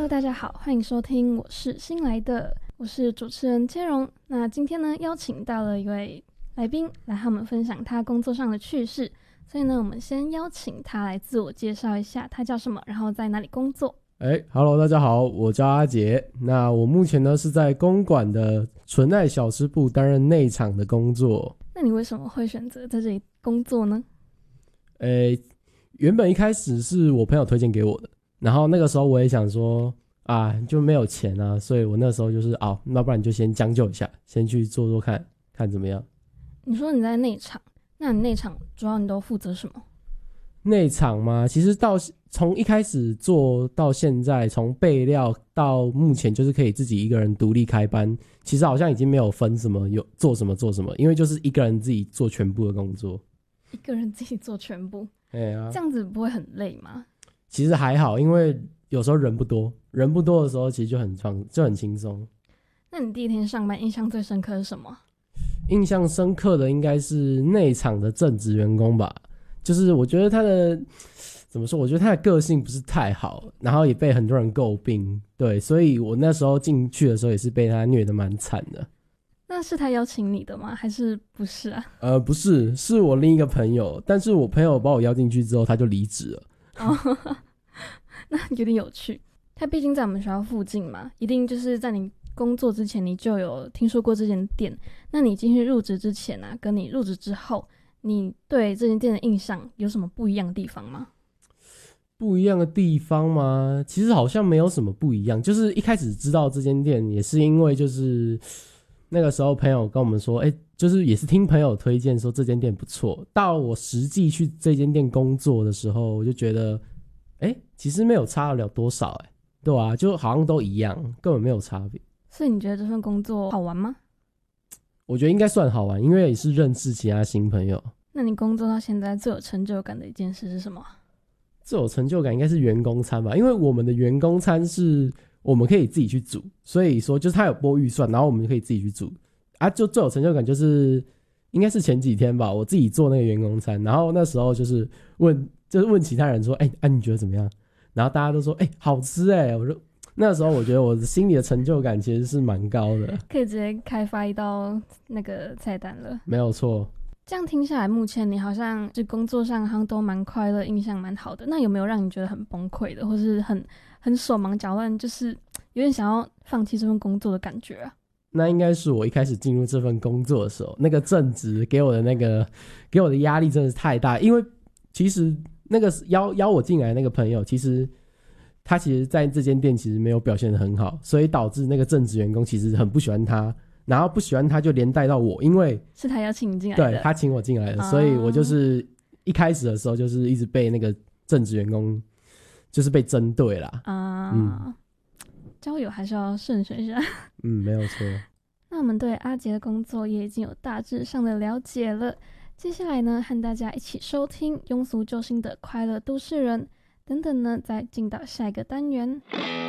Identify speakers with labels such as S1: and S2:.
S1: 大家好，欢迎收听我是新来的，我是主持人千荣。那今天呢，邀请到了一位来宾来和我们分享他工作上的趣事，所以呢，我们先邀请他来自我介绍一下，他叫什么，然后在哪里工作。
S2: Hello， 大家好，我叫阿杰。那我目前呢是在公馆的纯爱小吃部担任内场的工作。
S1: 那你为什么会选择在这里工作呢？
S2: 原本一开始是我朋友推荐给我的，然后那个时候我也想说就没有钱啊，所以我那时候就是那不然你就先将就一下，先去做做看看怎么样。
S1: 你说你在内场，那你内场主要你都负责什么？
S2: 内场吗？其实从一开始做到现在，从备料到目前就是可以自己一个人独立开班，其实好像已经没有分什么有做什么，因为就是一个人自己做全部的工作。
S1: 一个人自己做全部？
S2: 这
S1: 样子不会很累吗？
S2: 其实还好，因为有时候人不多的时候其实就很轻松。
S1: 那你第一天上班印象最深刻是什么？
S2: 印象深刻的应该是内场的正职员工吧，就是我觉得他的怎么说，我觉得他的个性不是太好，然后也被很多人诟病，对，所以我那时候进去的时候也是被他虐得蛮惨的。
S1: 那是他邀请你的吗？还是不是啊？
S2: 不是，是我另一个朋友，但是我朋友把我邀进去之后他就离职了。
S1: 那有点有趣。他毕竟在我们学校附近嘛，一定就是在你工作之前你就有听说过这间店。那你进去入职之前啊，跟你入职之后，你对这间店的印象有什么不一样的地方吗？
S2: 不一样的地方吗？其实好像没有什么不一样，就是一开始知道这间店也是因为就是那个时候朋友跟我们说，就是也是听朋友推荐说这间店不错，到我实际去这间店工作的时候，我就觉得其实没有差得了多少对啊，就好像都一样，根本没有差别。
S1: 所以你觉得这份工作好玩吗？
S2: 我觉得应该算好玩，因为也是认识其他新朋友。
S1: 那你工作到现在最有成就感的一件事是什么？最
S2: 有成就感应该是员工餐吧，因为我们的员工餐是我们可以自己去煮，所以说就是他有拨预算，然后我们可以自己去煮就最有成就感就是应该是前几天吧，我自己做那个员工餐，然后那时候就是问其他人说你觉得怎么样，然后大家都说好吃我就那时候我觉得我心里的成就感其实是蛮高的，
S1: 可以直接开发一道那个菜单了。
S2: 没有错。
S1: 这样听下来，目前你好像就工作上好像都蛮快乐，印象蛮好的。那有没有让你觉得很崩溃的，或是很手忙脚乱，就是有点想要放弃这份工作的感觉啊？
S2: 那应该是我一开始进入这份工作的时候，那个正职给我的压力真的是太大，因为其实那个邀我进来那个朋友，他其实在这间店其实没有表现得很好，所以导致那个正职员工其实很不喜欢他，然后不喜欢他就连带到我，因为
S1: 是他邀请你进来的，
S2: 对，他请我进来的，所以我就是一开始的时候就是一直被那个正职员工就是被针对啦。
S1: 交友还是要慎选一下。
S2: 没有错。
S1: 那我们对阿杰的工作也已经有大致上的了解了，接下来呢，和大家一起收听庸俗救星的快乐都市人，等等呢，再进到下一个单元。